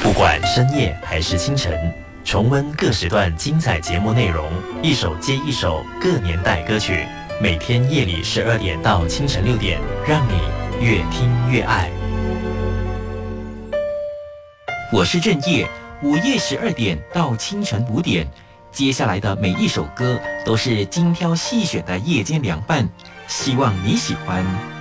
不管深夜还是清晨，重温各时段精彩节目内容，一首接一首各年代歌曲，每天夜里12点到清晨6点，让你越听越爱。 我是郑业，午夜12点到清晨5点，接下来的每一首歌都是精挑细选的夜间凉拌，希望你喜欢。